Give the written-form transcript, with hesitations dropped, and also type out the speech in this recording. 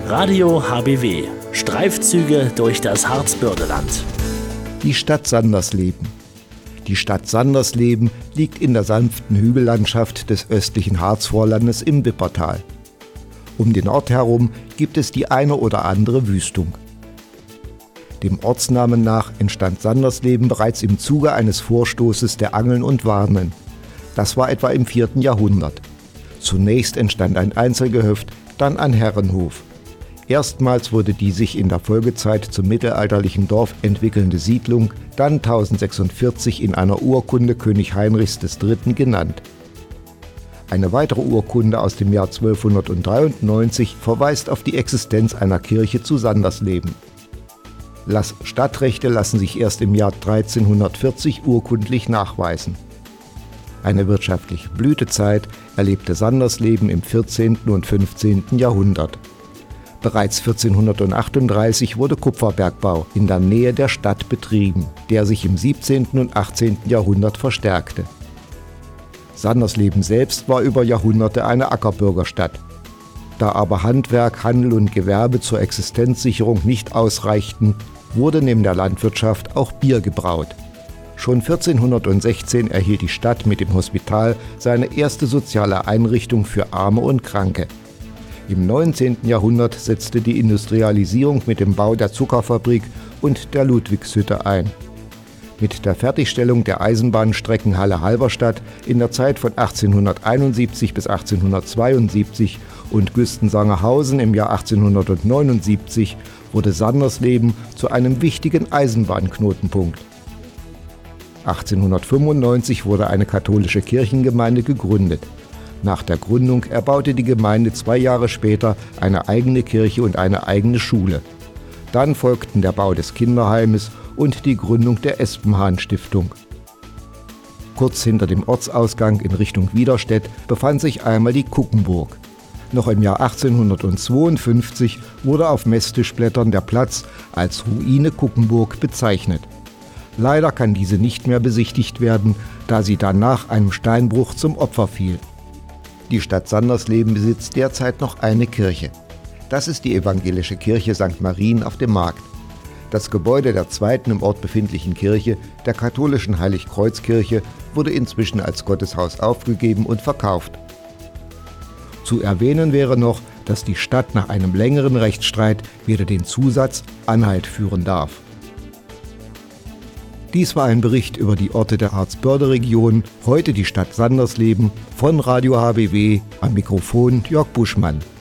Radio HBW. Streifzüge durch das Harzbördeland. Die Stadt Sandersleben. Die Stadt Sandersleben liegt in der sanften Hügellandschaft des östlichen Harzvorlandes im Wippertal. Um den Ort herum gibt es die eine oder andere Wüstung. Dem Ortsnamen nach entstand Sandersleben bereits im Zuge eines Vorstoßes der Angeln und Warnen. Das war etwa im 4. Jahrhundert. Zunächst entstand ein Einzelgehöft, dann ein Herrenhof. Erstmals wurde die sich in der Folgezeit zum mittelalterlichen Dorf entwickelnde Siedlung dann 1046 in einer Urkunde König Heinrichs III. Genannt. Eine weitere Urkunde aus dem Jahr 1293 verweist auf die Existenz einer Kirche zu Sandersleben. Stadtrechte lassen sich erst im Jahr 1340 urkundlich nachweisen. Eine wirtschaftliche Blütezeit erlebte Sandersleben im 14. und 15. Jahrhundert. Bereits 1438 wurde Kupferbergbau in der Nähe der Stadt betrieben, der sich im 17. und 18. Jahrhundert verstärkte. Sandersleben selbst war über Jahrhunderte eine Ackerbürgerstadt. Da aber Handwerk, Handel und Gewerbe zur Existenzsicherung nicht ausreichten, wurde neben der Landwirtschaft auch Bier gebraut. Schon 1416 erhielt die Stadt mit dem Hospital seine erste soziale Einrichtung für Arme und Kranke. Im 19. Jahrhundert setzte die Industrialisierung mit dem Bau der Zuckerfabrik und der Ludwigshütte ein. Mit der Fertigstellung der Eisenbahnstrecken Halle-Halberstadt in der Zeit von 1871 bis 1872 und Güsten-Sangerhausen im Jahr 1879 wurde Sandersleben zu einem wichtigen Eisenbahnknotenpunkt. 1895 wurde eine katholische Kirchengemeinde gegründet. Nach der Gründung erbaute die Gemeinde 2 Jahre später eine eigene Kirche und eine eigene Schule. Dann folgten der Bau des Kinderheimes und die Gründung der Espenhahn-Stiftung. Kurz hinter dem Ortsausgang in Richtung Widerstedt befand sich einmal die Kuckenburg. Noch im Jahr 1852 wurde auf Messtischblättern der Platz als Ruine Kuckenburg bezeichnet. Leider kann diese nicht mehr besichtigt werden, da sie danach einem Steinbruch zum Opfer fiel. Die Stadt Sandersleben besitzt derzeit noch eine Kirche. Das ist die evangelische Kirche St. Marien auf dem Markt. Das Gebäude der zweiten im Ort befindlichen Kirche, der katholischen Heiligkreuzkirche, wurde inzwischen als Gotteshaus aufgegeben und verkauft. Zu erwähnen wäre noch, dass die Stadt nach einem längeren Rechtsstreit wieder den Zusatz Anhalt führen darf. Dies war ein Bericht über die Orte der Harzbörde-Region, heute die Stadt Sandersleben, von Radio HBW, am Mikrofon Jörg Buschmann.